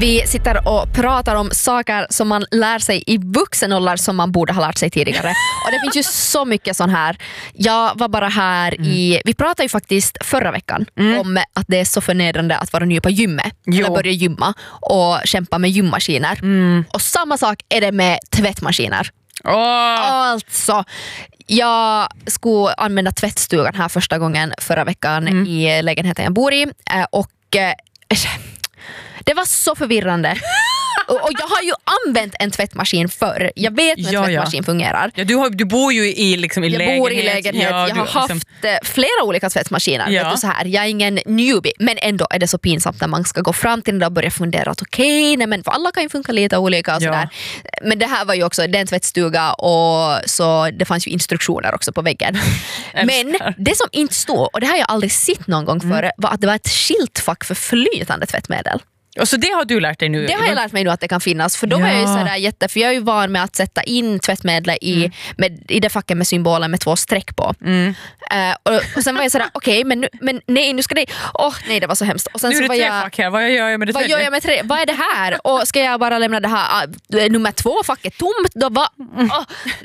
Vi sitter och pratar om saker som man lär sig i vuxen ålder som man borde ha lärt sig tidigare. Och det finns ju så mycket sån här. Jag var bara här vi pratade ju faktiskt förra veckan om att det är så förnedrande att vara ny på gymmet. Eller börja gymma och kämpa med gymmaskiner. Och samma sak är det med tvättmaskiner. Alltså, jag skulle använda tvättstugan här första gången förra veckan i lägenheten jag bor i. Och det var så förvirrande. Och jag har ju använt en tvättmaskin förr. Jag vet hur en tvättmaskin fungerar. Ja, du bor ju i, liksom, i jag lägenhet. Bor i lägenhet. Ja, jag har haft flera olika tvättmaskiner. Ja. Vet du, så här. Jag är ingen newbie. Men ändå är det så pinsamt när man ska gå fram till den och börja fundera att men för alla kan ju funka lite olika och sådär. Men det här var ju också den tvättstuga och så det fanns ju instruktioner också på väggen. Men det som inte stod, och det har jag aldrig sett någon gång före, var att det var ett skiltfack för flytande tvättmedel. Och så det har du lärt dig nu? Det har jag lärt mig nu att det kan finnas. För då var jag ju sådär för jag är ju van med att sätta in tvättmedel i det facket med symbolen med 2 streck på. Och sen var jag sådär, men nej, nu ska det... nej, det var så hemskt. Och sen nu är det så var 3 fack här, vad gör jag med det? Vad gör jag med 3? Vad är det här? Och ska jag bara lämna det här nummer 2 facket tomt? Då